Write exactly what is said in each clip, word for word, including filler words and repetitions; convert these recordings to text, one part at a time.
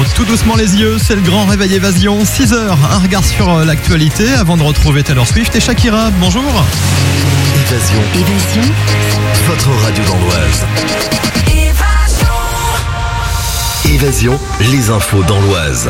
tout doucement les yeux, c'est le grand réveil évasion, six heures, un regard sur l'actualité avant de retrouver Taylor Swift et Shakira. Bonjour. Évasion. Évasion. Votre radio dans l'Oise. Évasion, les infos dans l'Oise.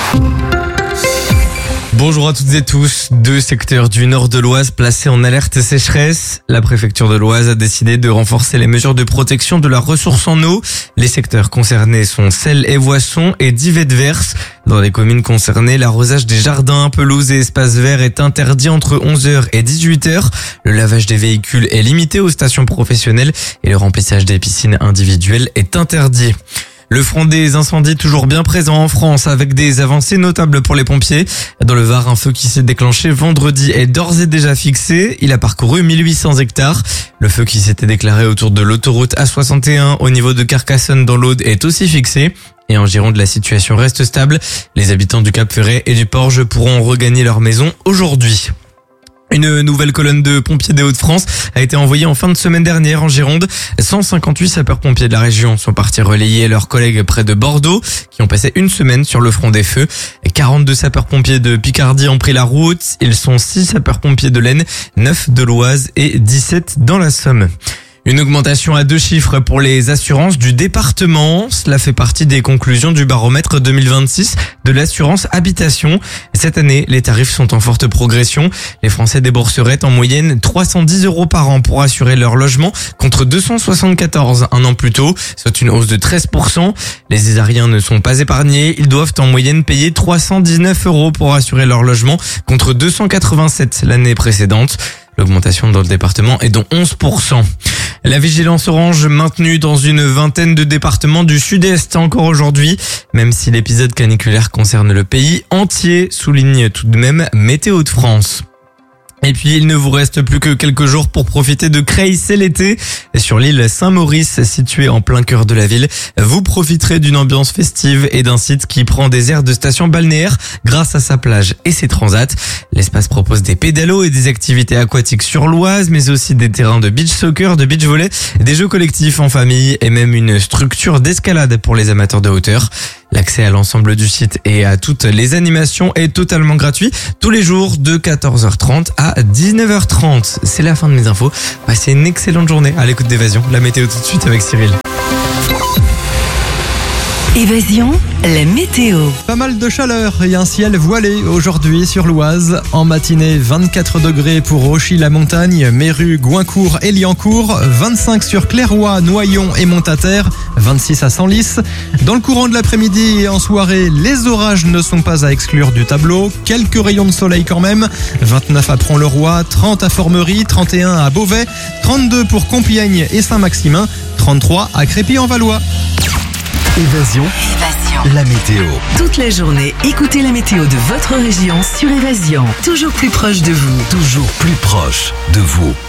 Bonjour à toutes et tous. Deux secteurs du nord de l'Oise placés en alerte sécheresse. La préfecture de l'Oise a décidé de renforcer les mesures de protection de la ressource en eau. Les secteurs concernés sont Selles et Voissons et Dives-Verse. Dans les communes concernées, l'arrosage des jardins, pelouses et espaces verts est interdit entre onze heures et dix-huit heures. Le lavage des véhicules est limité aux stations professionnelles et le remplissage des piscines individuelles est interdit. Le front des incendies toujours bien présent en France avec des avancées notables pour les pompiers. Dans le Var, un feu qui s'est déclenché vendredi est d'ores et déjà fixé. Il a parcouru mille huit cents hectares. Le feu qui s'était déclaré autour de l'autoroute A soixante et un au niveau de Carcassonne dans l'Aude est aussi fixé. Et en Gironde, la situation reste stable. Les habitants du Cap-Ferret et du Porge pourront regagner leur maison aujourd'hui. Une nouvelle colonne de pompiers des Hauts-de-France a été envoyée en fin de semaine dernière en Gironde. cent cinquante-huit sapeurs-pompiers de la région sont partis relayer leurs collègues près de Bordeaux qui ont passé une semaine sur le front des feux. quarante-deux sapeurs-pompiers de Picardie ont pris la route. Ils sont six sapeurs-pompiers de l'Aisne, neuf de l'Oise et dix-sept dans la Somme. Une augmentation à deux chiffres pour les assurances du département. Cela fait partie des conclusions du baromètre deux mille vingt-six de l'assurance habitation. Cette année, les tarifs sont en forte progression. Les Français débourseraient en moyenne trois cent dix euros par an pour assurer leur logement contre deux cent soixante-quatorze un an plus tôt, soit une hausse de treize pour cent. Les Isariens ne sont pas épargnés. Ils doivent en moyenne payer trois cent dix-neuf euros pour assurer leur logement contre deux cent quatre-vingt-sept l'année précédente. L'augmentation dans le département est de onze pour cent. La vigilance orange maintenue dans une vingtaine de départements du sud-est encore aujourd'hui, même si l'épisode caniculaire concerne le pays entier, souligne tout de même Météo de France. Et puis, il ne vous reste plus que quelques jours pour profiter de Creil, c'est l'été. Sur l'île Saint-Maurice, située en plein cœur de la ville, vous profiterez d'une ambiance festive et d'un site qui prend des airs de station balnéaire grâce à sa plage et ses transats. L'espace propose des pédalos et des activités aquatiques sur l'Oise, mais aussi des terrains de beach soccer, de beach volley, des jeux collectifs en famille et même une structure d'escalade pour les amateurs de hauteur. L'accès à l'ensemble du site et à toutes les animations est totalement gratuit tous les jours de quatorze heures trente à dix-neuf heures trente. C'est la fin de mes infos. Passez une excellente journée à l'écoute d'Évasion. La météo tout de suite avec Cyril. Évasion, la météo. Pas mal de chaleur et un ciel voilé aujourd'hui sur l'Oise. En matinée, vingt-quatre degrés pour Auchy-la-Montagne, Méru, Goincourt et Liancourt, vingt-cinq sur Clairoy, Noyon et Montataire, vingt-six à Senlis. Dans le courant de l'après-midi et en soirée, les orages ne sont pas à exclure du tableau. Quelques rayons de soleil quand même. vingt-neuf à Pront-le-Roi, trente à Formerie, trente et un à Beauvais, trente-deux pour Compiègne et Saint-Maximin, trente-trois à Crépy-en-Valois. Évasion, Évasion. la météo. Toute la journée, écoutez la météo de votre région sur Évasion. Toujours plus proche de vous. Toujours plus proche de vous.